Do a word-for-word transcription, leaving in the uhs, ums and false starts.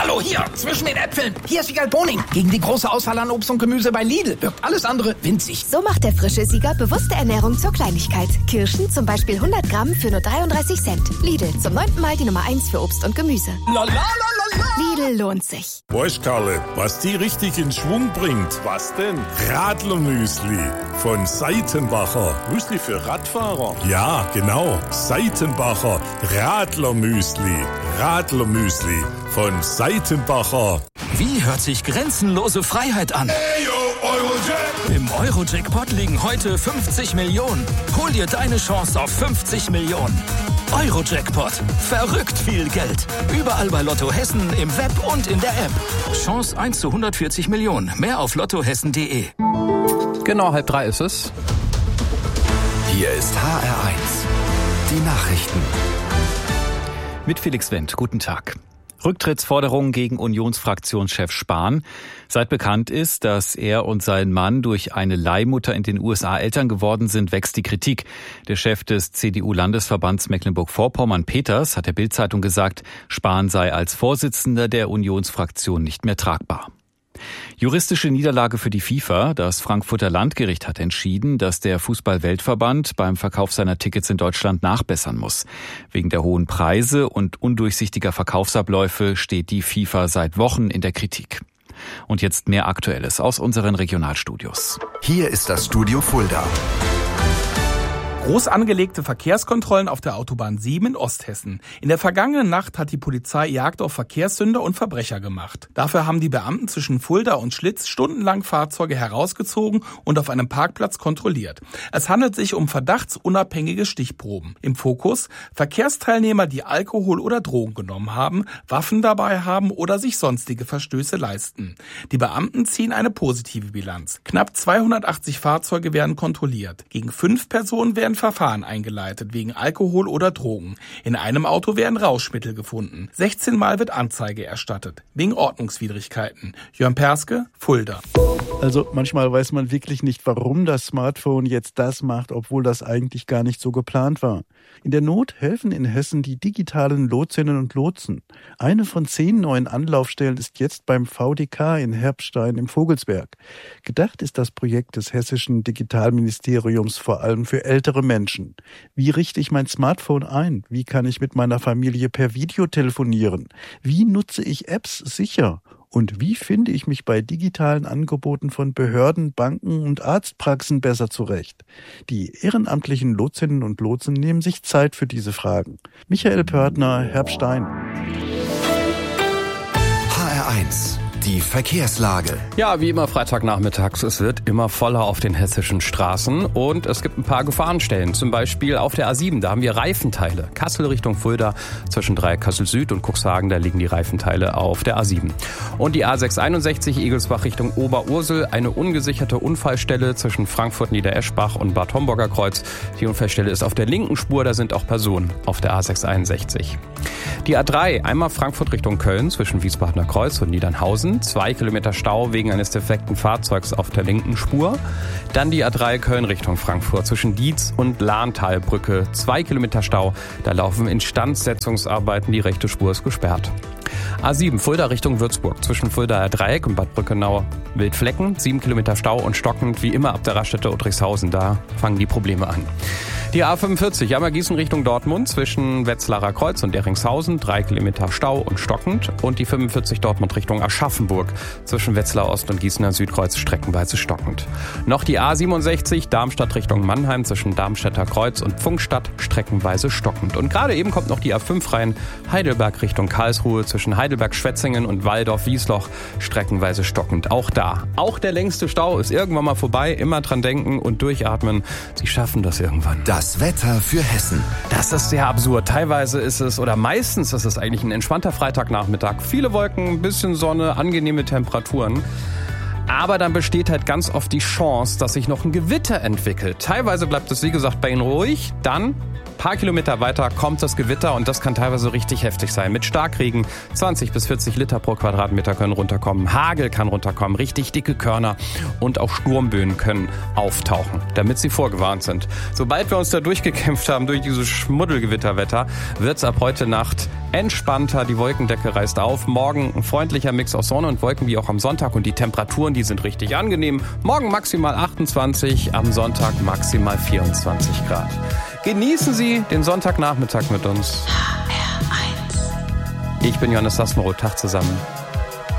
Hallo, hier, zwischen den Äpfeln. Hier ist Siegal Boning. Gegen die große Auswahl an Obst und Gemüse bei Lidl wirkt alles andere winzig. So macht der frische Sieger bewusste Ernährung zur Kleinigkeit. Kirschen zum Beispiel hundert Gramm für nur dreiunddreißig Cent. Lidl, zum neunten Mal die Nummer eins für Obst und Gemüse. La, la, la, la, la. Lidl lohnt sich. Weißt, Karle, was die richtig in Schwung bringt? Was denn? Radlermüsli von Seitenbacher. Müsli für Radfahrer? Ja, genau. Seitenbacher Radlermüsli. Radlermüsli von Seitenbacher. Wie hört sich grenzenlose Freiheit an? Hey, yo, Eurojack. Im Eurojackpot liegen heute fünfzig Millionen. Hol dir deine Chance auf fünfzig Millionen. Eurojackpot. Verrückt viel Geld. Überall bei Lotto Hessen, im Web und in der App. Chance eins zu hundertvierzig Millionen. Mehr auf lottohessen punkt de. Genau, halb drei ist es. Hier ist H R eins. Die Nachrichten. Mit Felix Wendt. Guten Tag. Rücktrittsforderungen gegen Unionsfraktionschef Spahn. Seit bekannt ist, dass er und sein Mann durch eine Leihmutter in den U S A Eltern geworden sind, wächst die Kritik. Der Chef des C D U-Landesverbands Mecklenburg-Vorpommern, Peters, hat der Bild-Zeitung gesagt, Spahn sei als Vorsitzender der Unionsfraktion nicht mehr tragbar. Juristische Niederlage für die FIFA. Das Frankfurter Landgericht hat entschieden, dass der Fußball-Weltverband beim Verkauf seiner Tickets in Deutschland nachbessern muss. Wegen der hohen Preise und undurchsichtiger Verkaufsabläufe steht die FIFA seit Wochen in der Kritik. Und jetzt mehr Aktuelles aus unseren Regionalstudios. Hier ist das Studio Fulda. Groß angelegte Verkehrskontrollen auf der Autobahn sieben in Osthessen. In der vergangenen Nacht hat die Polizei Jagd auf Verkehrssünder und Verbrecher gemacht. Dafür haben die Beamten zwischen Fulda und Schlitz stundenlang Fahrzeuge herausgezogen und auf einem Parkplatz kontrolliert. Es handelt sich um verdachtsunabhängige Stichproben. Im Fokus Verkehrsteilnehmer, die Alkohol oder Drogen genommen haben, Waffen dabei haben oder sich sonstige Verstöße leisten. Die Beamten ziehen eine positive Bilanz. Knapp zweihundertachtzig Fahrzeuge werden kontrolliert. Gegen fünf Personen werden Verfahren eingeleitet wegen Alkohol oder Drogen. In einem Auto werden Rauschmittel gefunden. sechzehn Mal wird Anzeige erstattet. Wegen Ordnungswidrigkeiten. Jörn Perske, Fulda. Also manchmal weiß man wirklich nicht, warum das Smartphone jetzt das macht, obwohl das eigentlich gar nicht so geplant war. In der Not helfen in Hessen die digitalen Lotsinnen und Lotsen. Eine von zehn neuen Anlaufstellen ist jetzt beim V D K in Herbstein im Vogelsberg. Gedacht ist das Projekt des hessischen Digitalministeriums vor allem für ältere Menschen. Wie richte ich mein Smartphone ein? Wie kann ich mit meiner Familie per Video telefonieren? Wie nutze ich Apps sicher? Und wie finde ich mich bei digitalen Angeboten von Behörden, Banken und Arztpraxen besser zurecht? Die ehrenamtlichen Lotsinnen und Lotsen nehmen sich Zeit für diese Fragen. Michael Pörtner, Herbstein. H R eins. Die Verkehrslage. Ja, wie immer Freitagnachmittags. Es wird immer voller auf den hessischen Straßen und es gibt ein paar Gefahrenstellen. Zum Beispiel auf der A sieben, da haben wir Reifenteile. Kassel Richtung Fulda, zwischen Dreieck-Kassel Süd und Cuxhagen, da liegen die Reifenteile auf der A sieben. Und die A sechshunderteinundsechzig Egelsbach Richtung Oberursel, eine ungesicherte Unfallstelle zwischen Frankfurt Niedereschbach und Bad Homburger Kreuz. Die Unfallstelle ist auf der linken Spur, da sind auch Personen auf der A sechshunderteinundsechzig. Die A drei, einmal Frankfurt Richtung Köln, zwischen Wiesbadener Kreuz und Niedernhausen. Zwei Kilometer Stau wegen eines defekten Fahrzeugs auf der linken Spur. Dann die A drei Köln Richtung Frankfurt zwischen Dietz und Lahntalbrücke. Zwei Kilometer Stau. Da laufen Instandsetzungsarbeiten. Die rechte Spur ist gesperrt. A sieben Fulda Richtung Würzburg. Zwischen Fuldaer Dreieck und Bad Brückenau Wildflecken. Sieben Kilometer Stau und stockend wie immer ab der Raststätte Udrichshausen. Da fangen die Probleme an. Die A fünfundvierzig, einmal Gießen Richtung Dortmund, zwischen Wetzlarer Kreuz und Deringshausen, drei Kilometer Stau und stockend. Und die fünfundvierzig Dortmund Richtung Aschaffenburg, zwischen Wetzlar Ost und Gießener Südkreuz, streckenweise stockend. Noch die A siebenundsechzig, Darmstadt Richtung Mannheim, zwischen Darmstädter Kreuz und Pfungstadt, streckenweise stockend. Und gerade eben kommt noch die A fünf rein, Heidelberg Richtung Karlsruhe, zwischen Heidelberg-Schwetzingen und Walldorf-Wiesloch, streckenweise stockend. Auch da. Auch der längste Stau ist irgendwann mal vorbei. Immer dran denken und durchatmen. Sie schaffen das irgendwann. Das Wetter für Hessen. Das ist sehr absurd. Teilweise ist es, oder meistens ist es eigentlich ein entspannter Freitagnachmittag. Viele Wolken, ein bisschen Sonne, angenehme Temperaturen. Aber dann besteht halt ganz oft die Chance, dass sich noch ein Gewitter entwickelt. Teilweise bleibt es, wie gesagt, bei Ihnen ruhig. Dann Paar Kilometer weiter kommt das Gewitter und das kann teilweise richtig heftig sein. Mit Starkregen, zwanzig bis vierzig Liter pro Quadratmeter können runterkommen. Hagel kann runterkommen, richtig dicke Körner und auch Sturmböen können auftauchen, damit Sie vorgewarnt sind. Sobald wir uns da durchgekämpft haben durch dieses Schmuddelgewitterwetter, wird es ab heute Nacht entspannter. Die Wolkendecke reißt auf. Morgen ein freundlicher Mix aus Sonne und Wolken wie auch am Sonntag und die Temperaturen, die sind richtig angenehm. Morgen maximal achtundzwanzig, am Sonntag maximal vierundzwanzig Grad. Genießen Sie den Sonntagnachmittag mit uns. H R eins. Ich bin Johannes Sassenroth. Tag zusammen.